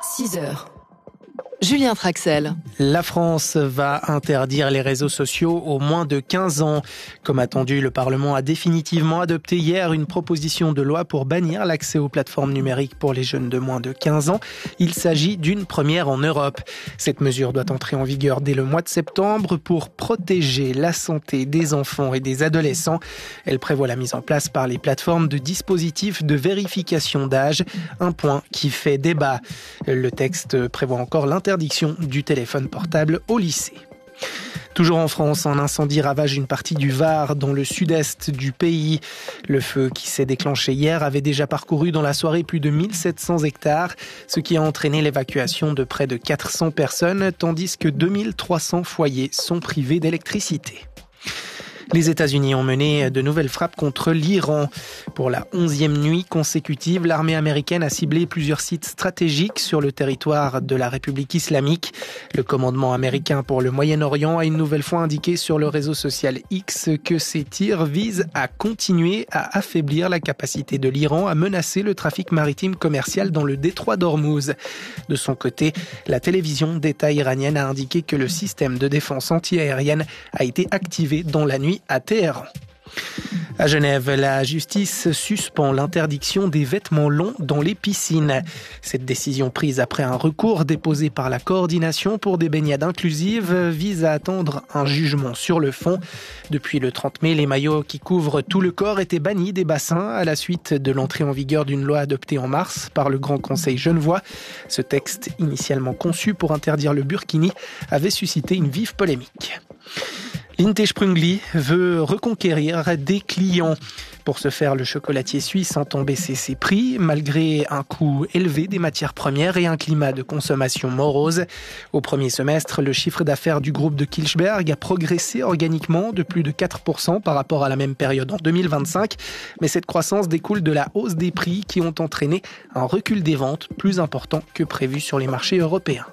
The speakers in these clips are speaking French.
6 heures. Julien Traxel. La France va interdire les réseaux sociaux aux moins de 15 ans. Comme attendu, le Parlement a définitivement adopté hier une proposition de loi pour bannir l'accès aux plateformes numériques pour les jeunes de moins de 15 ans. Il s'agit d'une première en Europe. Cette mesure doit entrer en vigueur dès le mois de septembre pour protéger la santé des enfants et des adolescents. Elle prévoit la mise en place par les plateformes de dispositifs de vérification d'âge, un point qui fait débat. Le texte prévoit encore l'interdiction du téléphone portable au lycée. Toujours en France, un incendie ravage une partie du Var dans le sud-est du pays. Le feu qui s'est déclenché hier avait déjà parcouru dans la soirée plus de 1700 hectares, ce qui a entraîné l'évacuation de près de 400 personnes, tandis que 2300 foyers sont privés d'électricité. Les États-Unis ont mené de nouvelles frappes contre l'Iran. Pour la 11e nuit consécutive, l'armée américaine a ciblé plusieurs sites stratégiques sur le territoire de la République islamique. Le commandement américain pour le Moyen-Orient a une nouvelle fois indiqué sur le réseau social X que ces tirs visent à continuer à affaiblir la capacité de l'Iran à menacer le trafic maritime commercial dans le détroit d'Ormuz. De son côté, la télévision d'État iranienne a indiqué que le système de défense antiaérienne a été activé dans la nuit à Téhéran. À Genève, la justice suspend l'interdiction des vêtements longs dans les piscines. Cette décision prise après un recours déposé par la coordination pour des baignades inclusives vise à attendre un jugement sur le fond. Depuis le 30 mai, les maillots qui couvrent tout le corps étaient bannis des bassins à la suite de l'entrée en vigueur d'une loi adoptée en mars par le Grand Conseil genevois. Ce texte, initialement conçu pour interdire le burkini, avait suscité une vive polémique. Linte Sprüngli veut reconquérir des clients. Pour ce faire, le chocolatier suisse entend baisser ses prix, malgré un coût élevé des matières premières et un climat de consommation morose. Au premier semestre, le chiffre d'affaires du groupe de Kilchberg a progressé organiquement de plus de 4% par rapport à la même période en 2025. Mais cette croissance découle de la hausse des prix qui ont entraîné un recul des ventes plus important que prévu sur les marchés européens.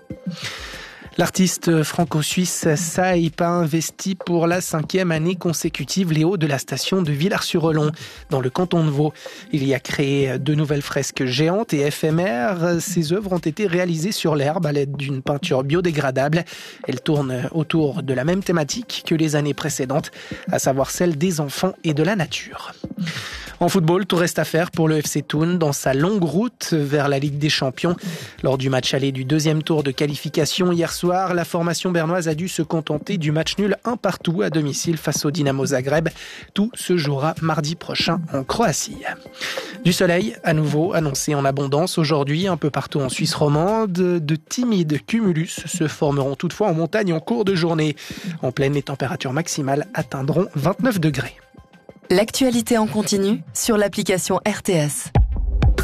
L'artiste franco-suisse Saïp a investi pour la 5e année consécutive les hauts de la station de Villars-sur-Olon, dans le canton de Vaud. Il y a créé de nouvelles fresques géantes et éphémères. Ces œuvres ont été réalisées sur l'herbe à l'aide d'une peinture biodégradable. Elles tournent autour de la même thématique que les années précédentes, à savoir celle des enfants et de la nature. En football, tout reste à faire pour le FC Thun dans sa longue route vers la Ligue des Champions. Lors du match aller du deuxième tour de qualification hier soir, la formation bernoise a dû se contenter du match nul 1-1 à domicile face au Dynamo Zagreb. Tout se jouera mardi prochain en Croatie. Du soleil, à nouveau, annoncé en abondance aujourd'hui un peu partout en Suisse romande. De timides cumulus se formeront toutefois en montagne en cours de journée. En pleine, les températures maximales atteindront 29 degrés. L'actualité en continu sur l'application RTS.